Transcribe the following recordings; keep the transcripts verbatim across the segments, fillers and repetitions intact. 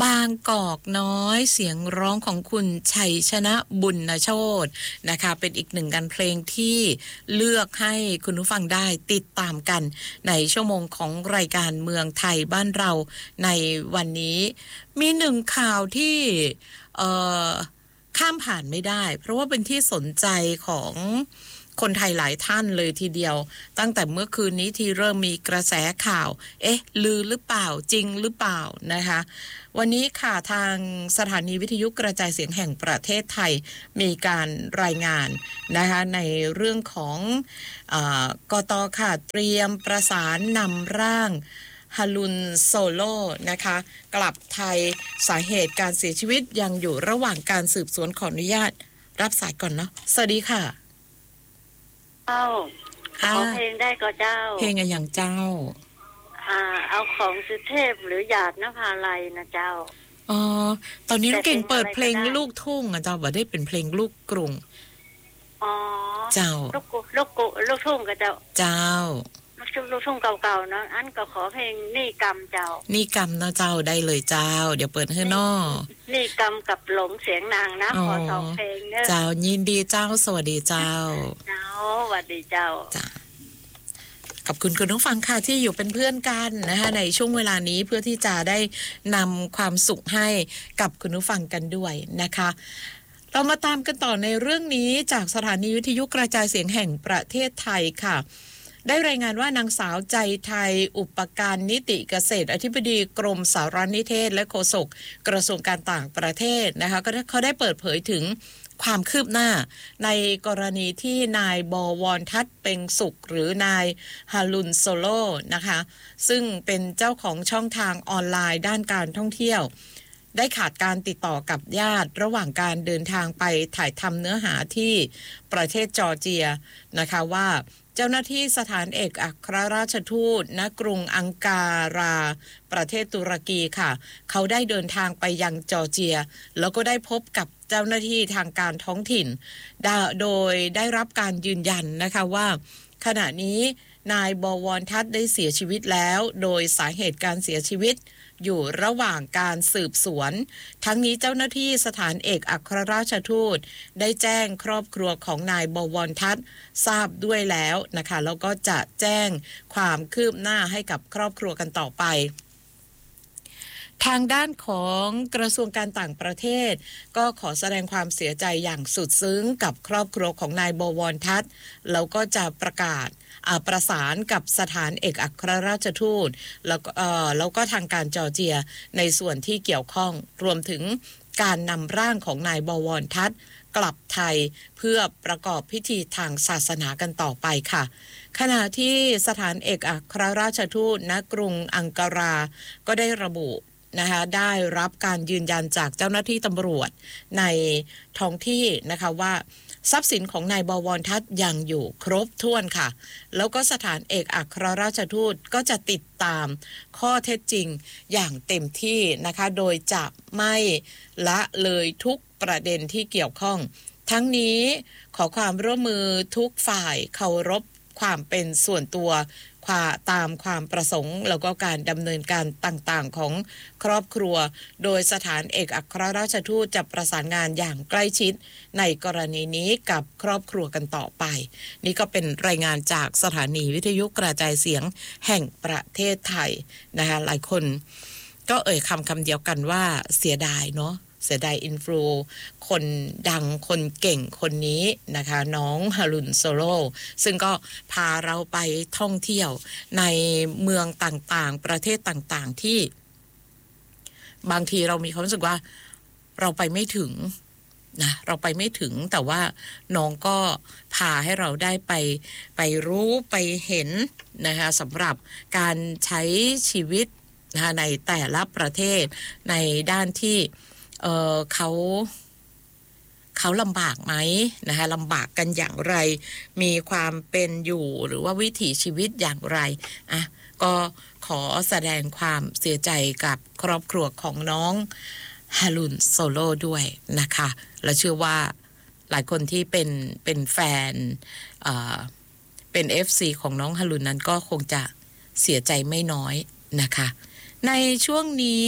บางกอกน้อยเสียงร้องของคุณชัยชนะบุญโชตินะคะเป็นอีกหนึ่งการเพลงที่เลือกให้คุณผู้ฟังได้ติดตามกันในชั่วโมงของรายการเมืองไทยบ้านเราในวันนี้มีหนึ่งข่าวที่เอ่อข้ามผ่านไม่ได้เพราะว่าเป็นที่สนใจของคนไทยหลายท่านเลยทีเดียวตั้งแต่เมื่อคืนนี้ที่เริ่มมีกระแสข่าวเอ๊ะลือหรือเปล่าจริงหรือเปล่านะคะวันนี้ค่ะทางสถานีวิทยุกระจายเสียงแห่งประเทศไทยมีการรายงานนะคะในเรื่องของเอ่อกต.ค่ะเตรียมประสานนำร่างฮารุนโซโลนะคะกลับไทยสาเหตุการเสียชีวิตยังอยู่ระหว่างการสืบสวนขออนุญาตรับสายก่อนเนาะสวัสดีค่ะเจ้าขอเพลงได้ก็เจ้าเพลงอย่างเจ้าอ่าเอาของสุเทพหรือหยาดนภาลัยนะเจ้าอ๋อตอนนี้เก่งเปิดเพลงลูกทุ่งอ่ะเจ้าบ่ได้เป็นเพลงลูกกรุงอ๋อเจ้าลูกกุลูกกุลูกทุ่งก็เจ้าเจ้าลูกทุ่งลูกทุ่งเก่าๆเนาะอันก็ขอเพลงนี่กรรมเจ้านี่กรรมเนาะเจ้าได้เลยเจ้าเดี๋ยวเปิดให้นอนี่กรรมกับหลงเสียงนางนะขอสองเพลงเด้อเจ้ายินดีเจ้าสวัสดีเจ้าเจ้าสวัสดีเจ้าจ้าขอบคุณคุณผู้ฟังค่ะที่อยู่เป็นเพื่อนกันนะคะในช่วงเวลานี้เพื่อที่จะได้นำความสุขให้กับคุณผู้ฟังกันด้วยนะคะเรามาตามกันต่อในเรื่องนี้จากสถานีวิทยุกระจายเสียงแห่งประเทศไทยค่ะได้รายงานว่านางสาวใจไทยอุปการนิติเกษตรอธิบดีกรมสารนิเทศและโฆษกกระทรวงการต่างประเทศนะคะก็เขาได้เปิดเผยถึงความคืบหน้าในกรณีที่นายบวรทัศน์เพ็งสุขหรือนายฮารุนโซโลนะคะซึ่งเป็นเจ้าของช่องทางออนไลน์ด้านการท่องเที่ยวได้ขาดการติดต่อกับญาติระหว่างการเดินทางไปถ่ายทำเนื้อหาที่ประเทศจอร์เจียนะคะว่าเจ้าหน้าที่สถานเอกอัครราชทูตณกรุงอังการาประเทศตุรกีค่ะเขาได้เดินทางไปยังจอร์เจียแล้วก็ได้พบกับเจ้าหน้าที่ทางการท้องถิ่นโดยได้รับการยืนยันนะคะว่าขณะนี้นายบวรทัศน์ได้เสียชีวิตแล้วโดยสาเหตุการเสียชีวิตอยู่ระหว่างการสืบสวนทั้งนี้เจ้าหน้าที่สถานเอกอัครราชทูตได้แจ้งครอบครัวของนายบวรทัศน์ทราบด้วยแล้วนะคะแล้วก็จะแจ้งความคืบหน้าให้กับครอบครัวกันต่อไปทางด้านของกระทรวงการต่างประเทศก็ขอแสดงความเสียใจอย่างสุดซึ้งกับครอบครัวของนายบวรทัศน์แล้วก็จะประกาศประสานกับสถานเอกอัครราชทูตแล้วก็เอ่อแล้วก็ทางการจอร์เจียในส่วนที่เกี่ยวข้องรวมถึงการนำร่างของนายบวรทัศน์กลับไทยเพื่อประกอบพิธีทางศาสนากันต่อไปค่ะขณะที่สถานเอกอัครราชทูตณกรุงอังการาก็ได้ระบุนะคะได้รับการยืนยันจากเจ้าหน้าที่ตำรวจในท้องที่นะคะว่าทรัพย์สินของนายบวรทัศน์ยังอยู่ครบถ้วนค่ะแล้วก็สถานเอกอัครราชทูตก็จะติดตามข้อเท็จจริงอย่างเต็มที่นะคะโดยจะไม่ละเลยทุกประเด็นที่เกี่ยวข้องทั้งนี้ขอความร่วมมือทุกฝ่ายเคารพความเป็นส่วนตัวตามความประสงค์แล้วก็การดำเนินการต่างๆของครอบครัวโดยสถานเอกอัครราชทูตจะประสานงานอย่างใกล้ชิดในกรณีนี้กับครอบครัวกันต่อไปนี่ก็เป็นรายงานจากสถานีวิทยุกระจายเสียงแห่งประเทศไทยนะคะหลายคนก็เอ่ยคำคำเดียวกันว่าเสียดายเนาะเสียดายอินฟลูคนดังคนเก่งคนนี้นะคะน้องฮารุนโซโลซึ่งก็พาเราไปท่องเที่ยวในเมืองต่างๆประเทศต่างๆที่บางทีเรามีความรู้สึกว่าเราไปไม่ถึงนะเราไปไม่ถึงแต่ว่าน้องก็พาให้เราได้ไปไปรู้ไปเห็นนะคะสำหรับการใช้ชีวิตนะคะในแต่ละประเทศในด้านที่เอ่อเขาเขาลำบากไหมนะคะลำบากกันอย่างไรมีความเป็นอยู่หรือว่าวิถีชีวิตอย่างไรอ่ะก็ขอแสดงความเสียใจกับครอบครัวของน้องฮารุนโซโลด้วยนะคะและเชื่อว่าหลายคนที่เป็นเป็นแฟนเอ่อเป็น เอฟ ซี ของน้องฮารุนนั้นก็คงจะเสียใจไม่น้อยนะคะในช่วงนี้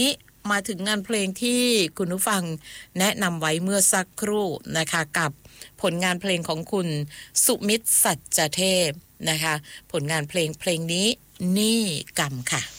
มาถึงงานเพลงที่คุณผู้ฟังแนะนำไว้เมื่อสักครู่นะคะกับผลงานเพลงของคุณสุมิตรสัจเทพนะคะผลงานเพลงเพลงนี้นี่กรรมค่ะ